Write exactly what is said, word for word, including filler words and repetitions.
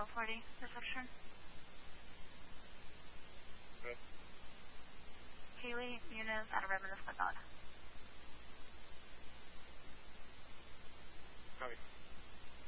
twelve forty reception. Okay. Kaylee Muniz out of Redmond, Nevada.